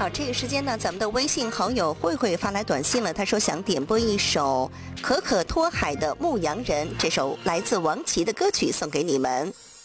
好，这个时间呢，咱们的微信好友慧慧发来短信了，她说想点播一首可可托海的《牧羊人》，这首来自王琦的歌曲送给你们。